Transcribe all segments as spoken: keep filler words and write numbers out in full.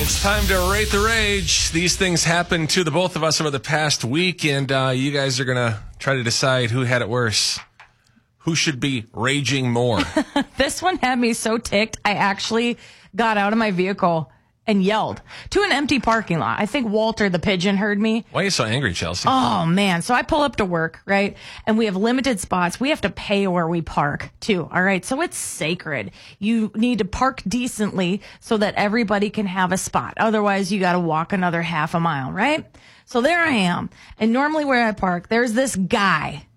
It's time to rate the rage. These things happened to the both of us over the past week, and uh, you guys are going to try to decide who had it worse. Who should be raging more? This one had me so ticked, I actually got out of my vehicle and yelled to an empty parking lot. I think Walter the pigeon heard me. Why are you so angry, Chelsea? Oh, man. So I pull up to work, right? And we have limited spots. We have to pay where we park, too. All right. So it's sacred. You need to park decently so that everybody can have a spot. Otherwise, you got to walk another half a mile, right? So there I am. And normally where I park, there's this guy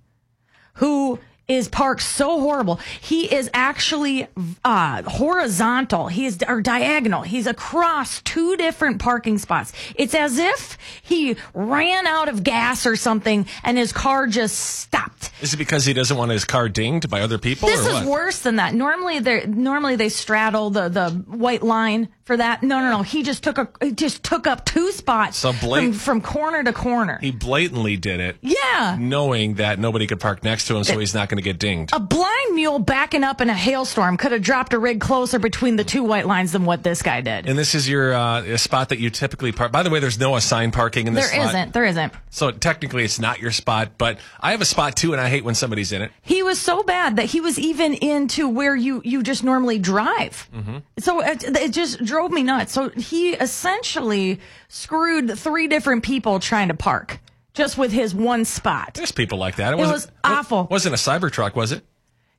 who is parked so horrible. He is actually uh, horizontal. He is or diagonal. He's across two different parking spots. It's as if he ran out of gas or something and his car just stopped. Is it because he doesn't want his car dinged by other people? This or is what? worse than that. Normally they normally they straddle the, the white line for that. No, no, no. He just took a he just took up two spots So blat- from, from corner to corner. He blatantly did it, Yeah. knowing that nobody could park next to him, so he's not going to get dinged. A blind mule backing up in a hailstorm could have dropped a rig closer between the two white lines than what this guy did. And this is your uh, a spot that you typically park. By the way, there's no assigned parking in this There spot. isn't. There isn't. So technically, it's not your spot. But I have a spot too, and I hate when somebody's in it. He was so bad that he was even into where you, you just normally drive. Mm-hmm. So it, it just drove me nuts. So he essentially screwed three different people trying to park just with his one spot. There's people like that. It wasn't, was awful. It wasn't a Cybertruck, was it?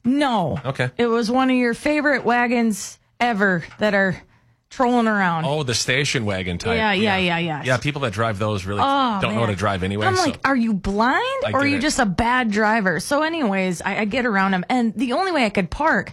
No. Okay. It was one of your favorite wagons ever that are trolling around. Oh, the station wagon type. Yeah, yeah, yeah, yeah. Yeah, people that drive those really Oh, don't know how man. to drive anyway. I'm so. like, are you blind I or are get you it. just a bad driver? So anyways, I, I get around him, and the only way I could park,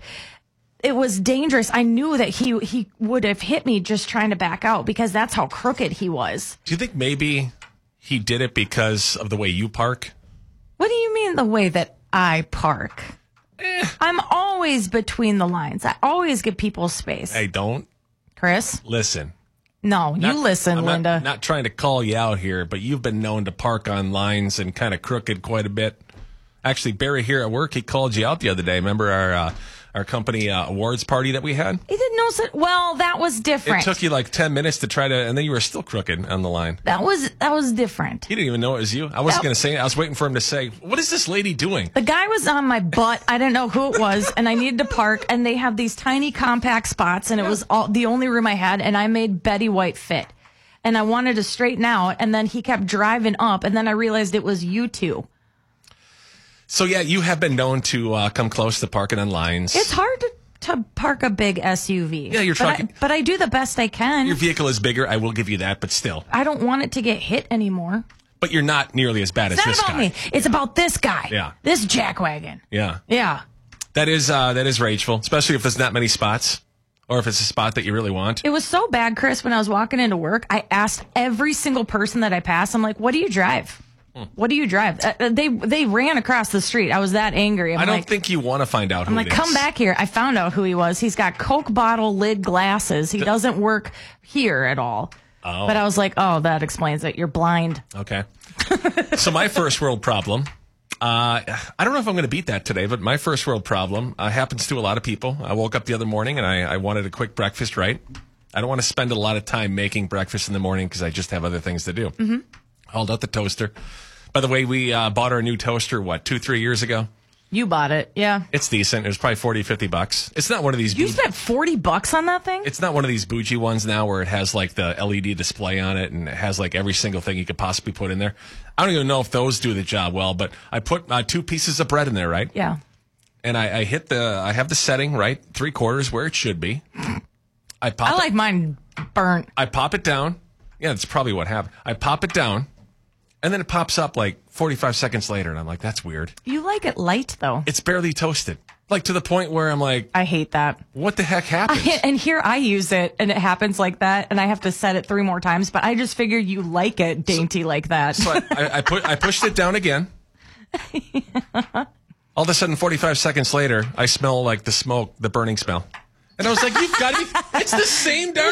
it was dangerous. I knew that he he would have hit me just trying to back out because that's how crooked he was. Do you think maybe he did it because of the way you park? What do you mean the way that I park? Eh. I'm always between the lines. I always give people space. I don't. Chris? Listen. No, you Not- listen, I'm not- Linda. Not trying to call you out here, but you've been known to park on lines and kind of crooked quite a bit. Actually, Barry here at work, he called you out the other day. Remember our uh, our company uh, awards party that we had? He didn't know. So, well, that was different. It took you like ten minutes to try to, and then you were still crooked on the line. That was that was different. He didn't even know it was you. I wasn't That- going to say it. I was waiting for him to say, what is this lady doing? The guy was on my butt. I didn't know who it was, and I needed to park. And they have these tiny compact spots, and it was all the only room I had. And I made Betty White fit, and I wanted to straighten out. And then he kept driving up, and then I realized it was you two. So, yeah, you have been known to uh, come close to parking on lines. It's hard to, to park a big S U V. Yeah, you're but talking- I, but I do the best I can. Your vehicle is bigger. I will give you that, but still. I don't want it to get hit anymore. But you're not nearly as bad It's as not this about guy. me. It's about this guy. Yeah. This jackwagon. Yeah. Yeah. That is uh, that is rageful, especially if there's not many spots or if it's a spot that you really want. It was so bad, Chris, when I was walking into work, I asked every single person that I passed, I'm like, what do you drive? Hmm. What do you drive? Uh, they they ran across the street. I was that angry. I'm I don't like, think you want to find out who I'm like, it is. come back here. I found out who he was. He's got Coke bottle lid glasses. He doesn't work here at all. Oh. But I was like, oh, that explains it. You're blind. Okay. So my first world problem, uh, I don't know if I'm going to beat that today, but my first world problem uh, happens to a lot of people. I woke up the other morning and I, I wanted a quick breakfast, right? I don't want to spend a lot of time making breakfast in the morning because I just have other things to do. Mm-hmm. Hauled out the toaster. By the way, we uh, bought our new toaster, what, two, three years ago? You bought it. Yeah. It's decent. It was probably forty, fifty bucks. It's not one of these... You bougie- spent forty bucks on that thing? It's not one of these bougie ones now where it has like the L E D display on it and it has like every single thing you could possibly put in there. I don't even know if those do the job well, but I put uh, two pieces of bread in there, right? Yeah. And I, I hit the, I have the setting, right? Three quarters where it should be. I pop I it, like mine burnt. I pop it down. Yeah, that's probably what happened. I pop it down and then it pops up like forty-five seconds later. And I'm like, that's weird. You like it light, though. It's barely toasted. Like to the point where I'm like, I hate that. what the heck happened? I, and here I use it, and it happens like that, and I have to set it three more times. But I just figured you like it dainty like that. So I, I, I put I pushed it down again. All of a sudden, forty-five seconds later, I smell like the smoke, the burning smell. And I was like, you've got to be, it's the same darn